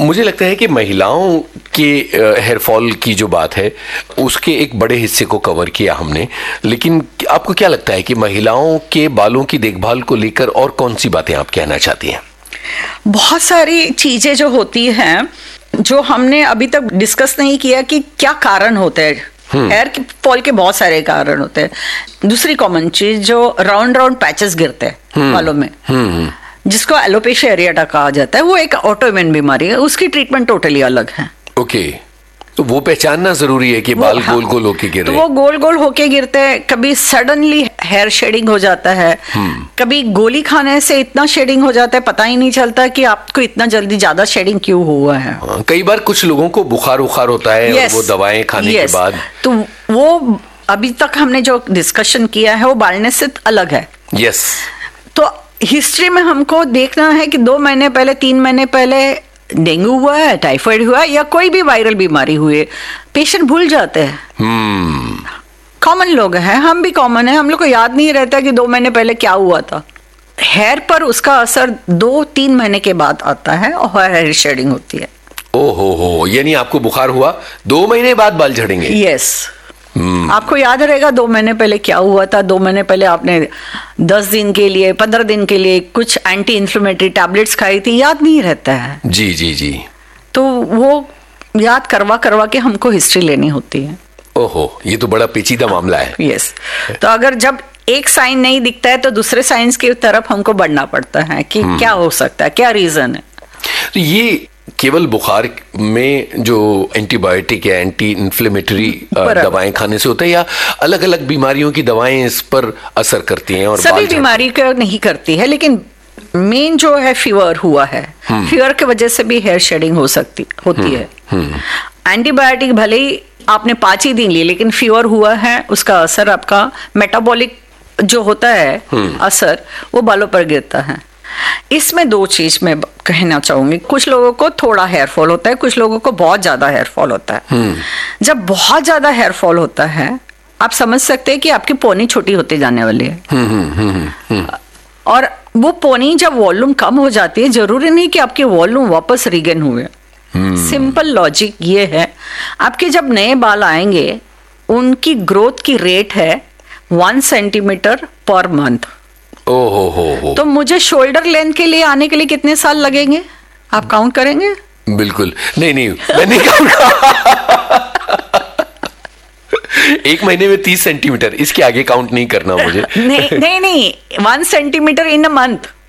मुझे लगता है कि महिलाओं के हेयर फॉल की जो बात है उसके एक बड़े हिस्से को कवर किया हमने, लेकिन आपको क्या लगता है कि महिलाओं के बालों की देखभाल को लेकर और कौन सी बातें आप कहना चाहती हैं? बहुत सारी चीजें जो होती हैं जो हमने अभी तक डिस्कस नहीं किया कि क्या कारण होते हैं। हेयर फॉल के बहुत सारे कारण होते हैं। दूसरी कॉमन चीज जो राउंड राउंड पैचेस गिरते हैं बालों में, जिसको एलोपेशिया एरियाटा कहा जाता है, वो एक ऑटोइम्यून बीमारी है, उसकी ट्रीटमेंट टोटली अलग है। ओके, तो वो पहचानना जरूरी है कि बाल गोल गोल होके गिर रहे हैं। तो वो गोल गोल होके गिरते हैं, कभी सडनली हेयर शेडिंग हो जाता है, कभी गोली खाने से इतना शेडिंग हो जाता है पता ही नहीं चलता कि आपको इतना जल्दी ज्यादा शेडिंग क्यों हुआ है। कई बार कुछ लोगों को बुखार होता है और वो दवाएं खाने के बाद, तो वो अभी तक हमने जो डिस्कशन किया है वो बाल्डनेस से अलग है। यस, तो हिस्ट्री में हमको देखना है कि 2 महीने पहले 3 महीने पहले डेंगू हुआ है, टाइफाइड हुआ है या कोई भी वायरल बीमारी हुई है, पेशेंट भूल जाते हैं। कॉमन लोग हैं, हम भी कॉमन है, हम लोग को याद नहीं रहता कि 2 महीने पहले क्या हुआ था। हेयर पर उसका असर 2-3 महीने के बाद आता है और हेयर शेडिंग होती है। ओहो, यानी आपको बुखार हुआ 2 महीने बाद बाल झड़ेंगे? यस। आपको याद रहेगा 2 महीने पहले क्या हुआ था, 2 महीने पहले आपने 10 दिन के लिए 15 दिन के लिए कुछ एंटी इन्फ्लेमेटरी टैबलेट्स खाई थी, याद नहीं रहता है। जी जी जी। तो वो याद करवा के हमको हिस्ट्री लेनी होती है। ओहो, ये तो बड़ा पेचीदा मामला है। यस। तो अगर जब एक साइन नहीं दिखता है तो दूसरे साइंस की तरफ हमको बढ़ना पड़ता है कि क्या हो सकता है, क्या रीजन है। तो ये केवल बुखार में जो एंटीबायोटिक या एंटी इन्फ्लेमेटरी दवाएं खाने से होता है, या अलग अलग बीमारियों की दवाएं इस पर असर करती हैं? और सभी बीमारी का नहीं करती है, लेकिन मेन जो है फीवर हुआ है, फीवर की वजह से भी हेयर शेडिंग होती है। एंटीबायोटिक भले ही आपने 5 ही दिन लिए, लेकिन फीवर हुआ है, उसका असर आपका मेटाबॉलिक जो होता है असर वो बालों पर गिरता है। इसमें 2 चीज मैं कहना चाहूंगी। कुछ लोगों को थोड़ा हेयर फॉल होता है, कुछ लोगों को बहुत ज्यादा हेयर फॉल होता है। जब बहुत ज्यादा हेयर फॉल होता है, आप समझ सकते हैं कि आपकी पोनी छोटी होती जाने वाली है। और वो पोनी जब वॉल्यूम कम हो जाती है, जरूरी नहीं कि आपके वॉल्यूम वापस रिगेन हुए। सिंपल लॉजिक ये है, आपके जब नए बाल आएंगे उनकी ग्रोथ की रेट है 1 सेंटीमीटर पर मंथ। ओहो, तो मुझे शोल्डर लेंथ के लिए आने के लिए कितने साल लगेंगे, आप काउंट करेंगे? बिल्कुल नहीं, मैं नहीं काउंट 1 महीने में 30 सेंटीमीटर, इसके आगे काउंट नहीं करना मुझे। नहीं 1 सेंटीमीटर इन अ मंथ।